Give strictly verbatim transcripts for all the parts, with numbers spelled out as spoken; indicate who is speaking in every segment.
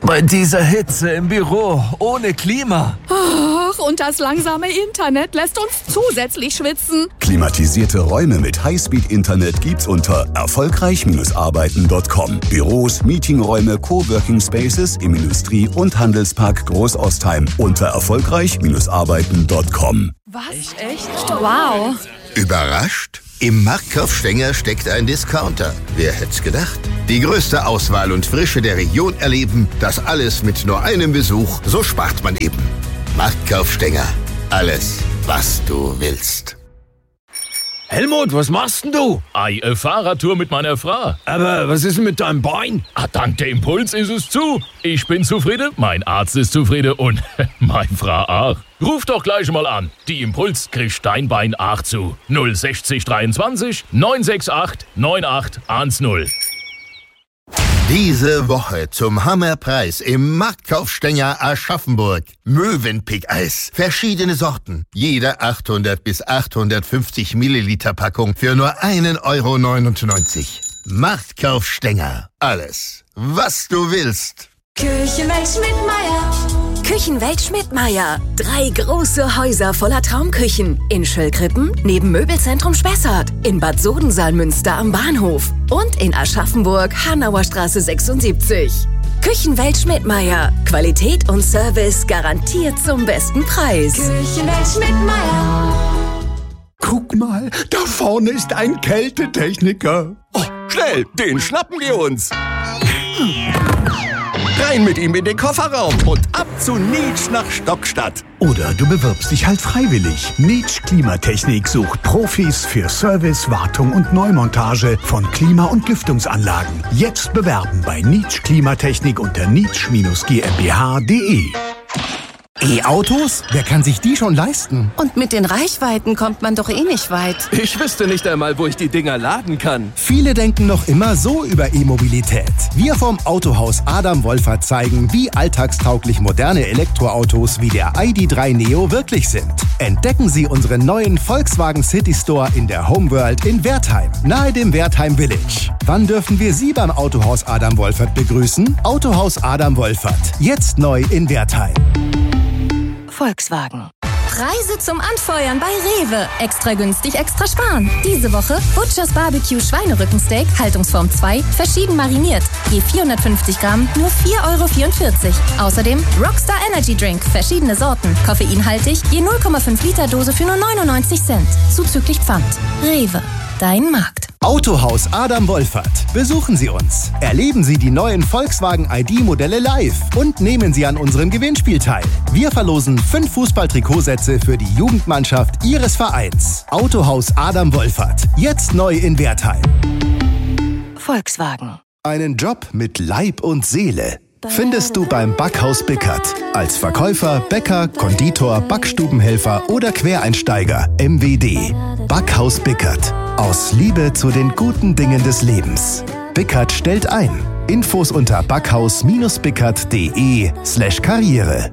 Speaker 1: Bei dieser Hitze im Büro, ohne Klima.
Speaker 2: Ach, und das langsame Internet lässt uns zusätzlich schwitzen.
Speaker 3: Klimatisierte Räume mit Highspeed-Internet gibt's unter erfolgreich Arbeiten Punkt com. Büros, Meetingräume, Coworking Spaces im Industrie- und Handelspark Großostheim unter erfolgreich Arbeiten Punkt com.
Speaker 2: Was? Echt? Echt? Wow.
Speaker 4: Überrascht? Im Marktkauf-Stenger steckt ein Discounter. Wer hätt's gedacht? Die größte Auswahl und Frische der Region erleben, das alles mit nur einem Besuch, so spart man eben. Marktkauf-Stenger. Alles, was du willst.
Speaker 1: Helmut, was machst denn du?
Speaker 5: Ei, eine Fahrradtour mit meiner Frau.
Speaker 1: Aber was ist denn mit deinem Bein?
Speaker 5: Ah, dank der Impuls ist es zu. Ich bin zufrieden, mein Arzt ist zufrieden und meine Frau auch. Ruf doch gleich mal an. Die Impuls kriegt dein Bein auch zu. null sechzig dreiundzwanzig neun sechs acht neun acht eins null.
Speaker 4: Diese Woche zum Hammerpreis im Marktkauf-Stenger Aschaffenburg. Mövenpick-Eis. Verschiedene Sorten. Jede achthundert bis achthundertfünfzig Milliliter Packung für nur ein Euro neunundneunzig. Marktkauf-Stenger. Alles, was du willst.
Speaker 6: Küchenwelt Schmidtmeyer. Küchenwelt Schmidtmeyer. Drei große Häuser voller Traumküchen. In Schöllkrippen, neben Möbelzentrum Spessart. In Bad Sodensalmünster am Bahnhof. Und in Aschaffenburg, Hanauer Straße sechsundsiebzig. Küchenwelt Schmidtmeyer. Qualität und Service garantiert zum besten Preis.
Speaker 7: Küchenwelt Schmidtmeyer.
Speaker 8: Guck mal, da vorne ist ein Kältetechniker.
Speaker 9: Oh, schnell, den schnappen wir uns. Rein mit ihm in den Kofferraum und ab zu Nietsch nach Stockstadt.
Speaker 8: Oder du bewirbst dich halt freiwillig. Nietsch Klimatechnik sucht Profis für Service, Wartung und Neumontage von Klima- und Lüftungsanlagen. Jetzt bewerben bei Nietsch Klimatechnik unter nietsch G m b h punkt d e.
Speaker 10: E-Autos? Wer kann sich die schon leisten?
Speaker 6: Und mit den Reichweiten kommt man doch eh nicht weit.
Speaker 9: Ich wüsste nicht einmal, wo ich die Dinger laden kann.
Speaker 10: Viele denken noch immer so über E-Mobilität. Wir vom Autohaus Adam Wolfert zeigen, wie alltagstauglich moderne Elektroautos wie der I D drei Neo wirklich sind. Entdecken Sie unseren neuen Volkswagen City Store in der Homeworld in Wertheim, nahe dem Wertheim Village. Wann dürfen wir Sie beim Autohaus Adam Wolfert begrüßen? Autohaus Adam Wolfert, jetzt neu in Wertheim.
Speaker 6: Volkswagen. Preise zum Anfeuern bei Rewe. Extra günstig, extra sparen. Diese Woche Butchers Barbecue Schweinerückensteak, Haltungsform zwei, verschieden mariniert. Je vierhundertfünfzig Gramm, nur vier Euro vierundvierzig. Außerdem Rockstar Energy Drink, verschiedene Sorten. Koffeinhaltig, je null Komma fünf Liter Dose für nur neunundneunzig Cent. Zuzüglich Pfand. Rewe. Dein Markt.
Speaker 10: Autohaus Adam Wolfert. Besuchen Sie uns. Erleben Sie die neuen Volkswagen I D-Modelle live und nehmen Sie an unserem Gewinnspiel teil. Wir verlosen fünf Fußball-Trikotsätze für die Jugendmannschaft Ihres Vereins. Autohaus Adam Wolfert. Jetzt neu in Wertheim.
Speaker 6: Volkswagen.
Speaker 10: Einen Job mit Leib und Seele findest du beim Backhaus Bickert. Als Verkäufer, Bäcker, Konditor, Backstubenhelfer oder Quereinsteiger. M W D. Backhaus Bickert. Aus Liebe zu den guten Dingen des Lebens. Bickert stellt ein. Infos unter backhaus-bickert.de slash Karriere.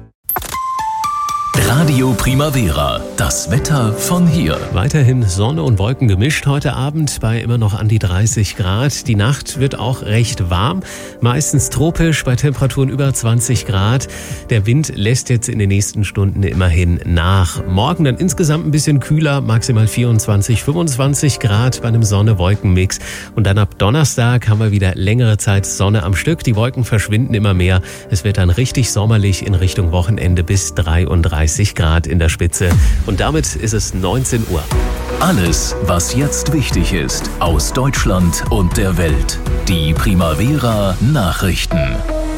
Speaker 11: Radio Primavera, das Wetter von hier.
Speaker 12: Weiterhin Sonne und Wolken gemischt heute Abend bei immer noch an die dreißig Grad. Die Nacht wird auch recht warm, meistens tropisch bei Temperaturen über zwanzig Grad. Der Wind lässt jetzt in den nächsten Stunden immerhin nach. Morgen dann insgesamt ein bisschen kühler, maximal vierundzwanzig, fünfundzwanzig Grad bei einem Sonne-Wolken-Mix. Und dann ab Donnerstag haben wir wieder längere Zeit Sonne am Stück. Die Wolken verschwinden immer mehr. Es wird dann richtig sommerlich in Richtung Wochenende bis dreiunddreißig Grad in der Spitze. Und damit ist es neunzehn Uhr.
Speaker 11: Alles, was jetzt wichtig ist, aus Deutschland und der Welt. Die Primavera Nachrichten.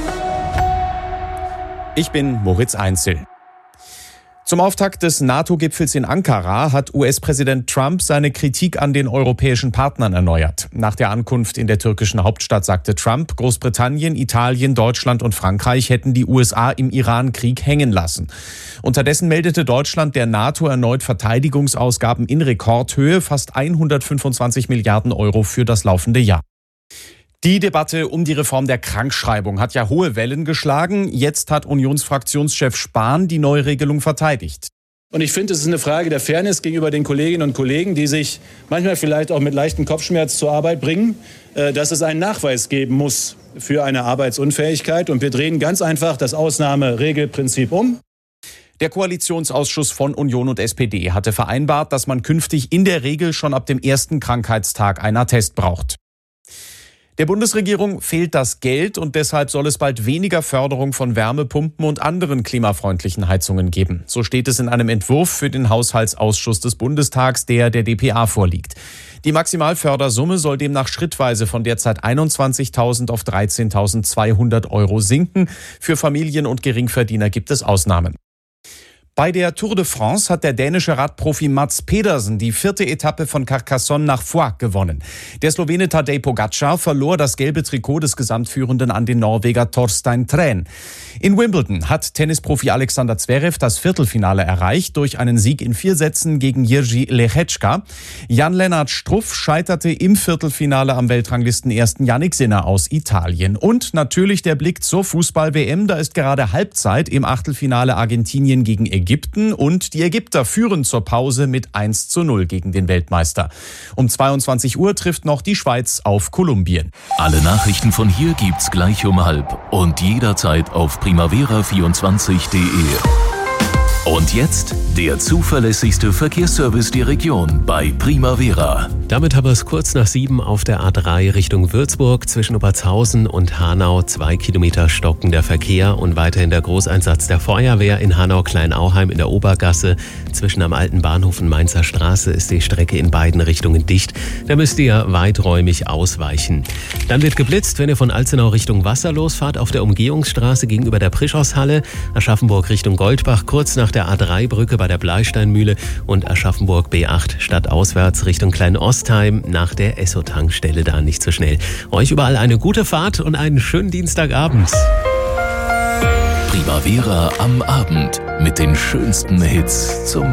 Speaker 13: Ich bin Moritz Einzel. Zum Auftakt des NATO-Gipfels in Ankara hat U S-Präsident Trump seine Kritik an den europäischen Partnern erneuert. Nach der Ankunft in der türkischen Hauptstadt sagte Trump, Großbritannien, Italien, Deutschland und Frankreich hätten die U S A im Iran-Krieg hängen lassen. Unterdessen meldete Deutschland der NATO erneut Verteidigungsausgaben in Rekordhöhe, fast hundertfünfundzwanzig Milliarden Euro für das laufende Jahr. Die Debatte um die Reform der Krankschreibung hat ja hohe Wellen geschlagen. Jetzt hat Unionsfraktionschef Spahn die Neuregelung verteidigt.
Speaker 14: Und ich finde, es ist eine Frage der Fairness gegenüber den Kolleginnen und Kollegen, die sich manchmal vielleicht auch mit leichtem Kopfschmerz zur Arbeit bringen, dass es einen Nachweis geben muss, für eine Arbeitsunfähigkeit. Und wir drehen ganz einfach das Ausnahmeregelprinzip um.
Speaker 13: Der Koalitionsausschuss von Union und S P D hatte vereinbart, dass man künftig in der Regel schon ab dem ersten Krankheitstag einen Attest braucht. Der Bundesregierung fehlt das Geld und deshalb soll es bald weniger Förderung von Wärmepumpen und anderen klimafreundlichen Heizungen geben. So steht es in einem Entwurf für den Haushaltsausschuss des Bundestags, der der D P A vorliegt. Die Maximalfördersumme soll demnach schrittweise von derzeit einundzwanzigtausend auf dreizehntausendzweihundert Euro sinken. Für Familien und Geringverdiener gibt es Ausnahmen. Bei der Tour de France hat der dänische Radprofi Mads Pedersen die vierte Etappe von Carcassonne nach Foix gewonnen. Der Slowene Tadej Pogačar verlor das gelbe Trikot des Gesamtführenden an den Norweger Torstein Træn. In Wimbledon hat Tennisprofi Alexander Zverev das Viertelfinale erreicht durch einen Sieg in vier Sätzen gegen Jiří Lehečka. Jan-Lennart Struff scheiterte im Viertelfinale am Weltranglistenersten Jannik Sinner aus Italien. Und natürlich der Blick zur Fußball-W M. Da ist gerade Halbzeit im Achtelfinale Argentinien gegen Ägypten. Ägypten und die Ägypter führen zur Pause mit eins zu null gegen den Weltmeister. Um zweiundzwanzig Uhr trifft noch die Schweiz auf Kolumbien.
Speaker 11: Alle Nachrichten von hier gibt's gleich um halb und jederzeit auf primavera vierundzwanzig punkt de. Und jetzt der zuverlässigste Verkehrsservice der Region bei Primavera.
Speaker 12: Damit haben wir es kurz nach sieben auf der A drei Richtung Würzburg zwischen Obertshausen und Hanau. Zwei Kilometer stockender Verkehr und weiterhin der Großeinsatz der Feuerwehr in Hanau-Kleinauheim in der Obergasse. Zwischen am alten Bahnhof und Mainzer Straße ist die Strecke in beiden Richtungen dicht. Da müsst ihr weiträumig ausweichen. Dann wird geblitzt, wenn ihr von Alzenau Richtung Wasser losfahrt auf der Umgehungsstraße gegenüber der Prischhaushalle. Aschaffenburg Richtung Goldbach kurz nach der A drei Brücke bei der Bleisteinmühle und Aschaffenburg B acht stadtauswärts Richtung Kleinostheim nach der Esso-Tankstelle, da nicht so schnell. Euch überall eine gute Fahrt und einen schönen Dienstagabend.
Speaker 11: Primavera am Abend mit den schönsten Hits zum